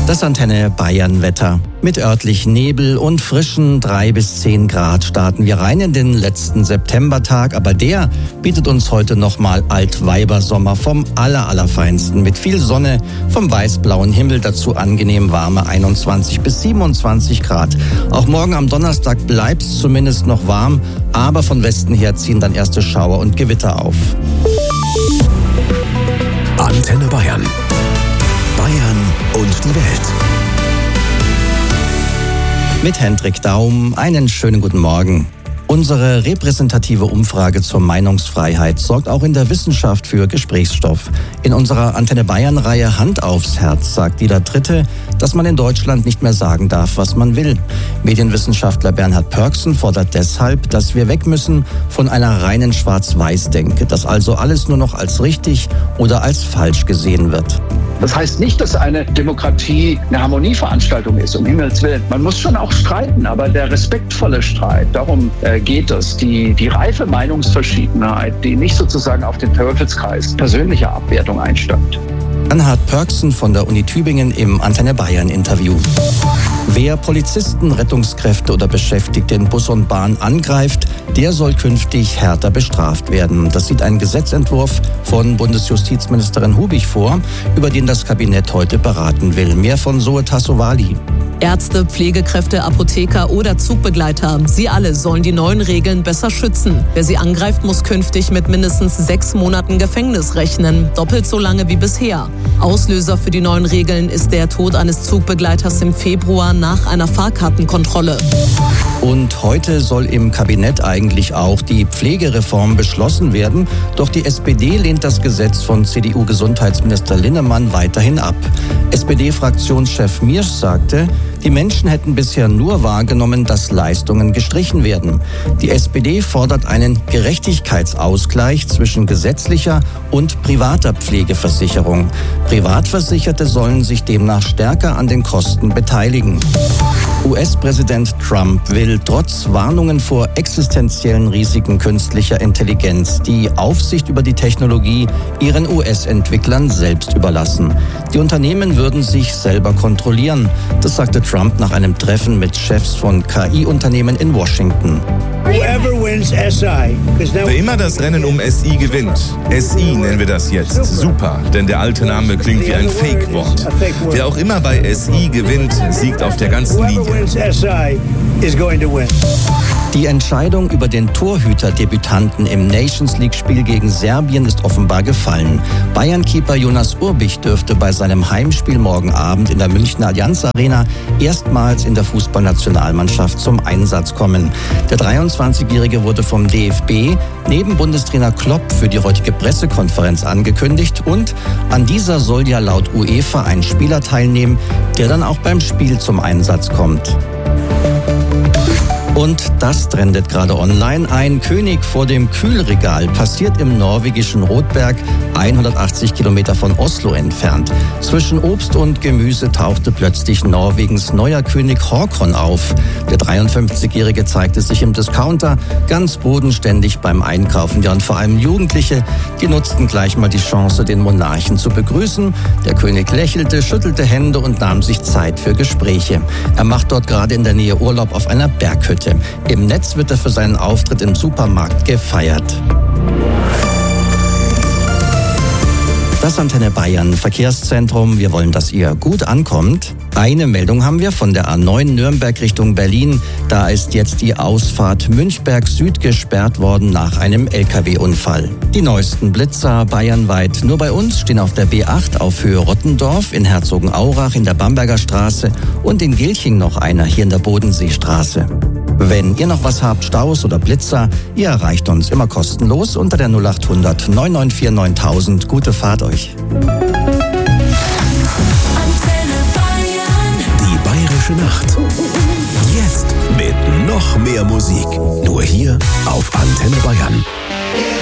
Das Antenne Bayern Wetter. Mit örtlich Nebel und frischen 3 bis 10 Grad starten wir rein in den letzten Septembertag. Aber der bietet uns heute nochmal Altweibersommer vom Allerfeinsten. Mit viel Sonne, vom weiß-blauen Himmel, dazu angenehm warme 21 bis 27 Grad. Auch morgen am Donnerstag bleibt es zumindest noch warm. Aber von Westen her ziehen dann erste Schauer und Gewitter auf. Antenne Bayern. Bayern und die Welt. Mit Hendrik Daum, einen schönen guten Morgen. Unsere repräsentative Umfrage zur Meinungsfreiheit sorgt auch in der Wissenschaft für Gesprächsstoff. In unserer Antenne Bayern-Reihe Hand aufs Herz sagt jeder Dritte, dass man in Deutschland nicht mehr sagen darf, was man will. Medienwissenschaftler Bernhard Pörksen fordert deshalb, dass wir weg müssen von einer reinen Schwarz-Weiß-Denke, dass also alles nur noch als richtig oder als falsch gesehen wird. Das heißt nicht, dass eine Demokratie eine Harmonieveranstaltung ist, um Himmels Willen. Man muss schon auch streiten, aber der respektvolle Streit, darum geht es. Die reife Meinungsverschiedenheit, die nicht sozusagen auf den Teufelskreis persönlicher Abwertung einsteigt. Bernhard Pörksen von der Uni Tübingen im Antenne Bayern Interview. Wer Polizisten, Rettungskräfte oder Beschäftigte in Bus und Bahn angreift, der soll künftig härter bestraft werden. Das sieht ein Gesetzentwurf von Bundesjustizministerin Hubig vor, über den das Kabinett heute beraten will. Mehr von Zoe Tassovali. Ärzte, Pflegekräfte, Apotheker oder Zugbegleiter, sie alle sollen die neuen Regeln besser schützen. Wer sie angreift, muss künftig mit mindestens 6 Monaten Gefängnis rechnen, doppelt so lange wie bisher. Auslöser für die neuen Regeln ist der Tod eines Zugbegleiters im Februar nach einer Fahrkartenkontrolle. Und heute soll im Kabinett eigentlich auch die Pflegereform beschlossen werden. Doch die SPD lehnt das Gesetz von CDU-Gesundheitsminister Linnemann weiterhin ab. SPD-Fraktionschef Miersch sagte, die Menschen hätten bisher nur wahrgenommen, dass Leistungen gestrichen werden. Die SPD fordert einen Gerechtigkeitsausgleich zwischen gesetzlicher und privater Pflegeversicherung. Privatversicherte sollen sich demnach stärker an den Kosten beteiligen. US-Präsident Trump will trotz Warnungen vor existenziellen Risiken künstlicher Intelligenz die Aufsicht über die Technologie ihren US-Entwicklern selbst überlassen. Die Unternehmen würden sich selber kontrollieren. Das sagte Trump nach einem Treffen mit Chefs von KI-Unternehmen in Washington. Wer immer das Rennen um SI gewinnt, SI nennen wir das jetzt, super, denn der alte Name klingt wie ein Fake-Wort. Wer auch immer bei SI gewinnt, siegt auf der ganzen Linie. Die Entscheidung über den Torhüter-Debütanten im Nations-League-Spiel gegen Serbien ist offenbar gefallen. Bayern-Keeper Jonas Urbich dürfte bei seinem Heimspiel morgen Abend in der Münchner Allianz Arena erstmals in der Fußballnationalmannschaft zum Einsatz kommen. Der 23-Jährige wurde vom DFB neben Bundestrainer Klopp für die heutige Pressekonferenz angekündigt und an dieser soll ja laut UEFA ein Spieler teilnehmen, der dann auch beim Spiel zum Einsatz kommt. Und das trendet gerade online. Ein König vor dem Kühlregal passiert im norwegischen Rotberg, 180 Kilometer von Oslo entfernt. Zwischen Obst und Gemüse tauchte plötzlich Norwegens neuer König Håkon auf. Der 53-Jährige zeigte sich im Discounter ganz bodenständig beim Einkaufen. Ja, und vor allem Jugendliche, die nutzten gleich mal die Chance, den Monarchen zu begrüßen. Der König lächelte, schüttelte Hände und nahm sich Zeit für Gespräche. Er macht dort gerade in der Nähe Urlaub auf einer Berghütte. Im Netz wird er für seinen Auftritt im Supermarkt gefeiert. Das Antenne Bayern Verkehrszentrum. Wir wollen, dass ihr gut ankommt. Eine Meldung haben wir von der A9 Nürnberg Richtung Berlin. Da ist jetzt die Ausfahrt Münchberg Süd gesperrt worden nach einem LKW-Unfall. Die neuesten Blitzer bayernweit. Nur bei uns stehen auf der B8 auf Höhe Rottendorf, in Herzogenaurach, in der Bamberger Straße und in Gilching noch einer, hier in der Bodenseestraße. Wenn ihr noch was habt, Staus oder Blitzer, ihr erreicht uns immer kostenlos unter der 0800 994 9000. Gute Fahrt euch. Die Bayerische Nacht. Jetzt mit noch mehr Musik. Nur hier auf Antenne Bayern.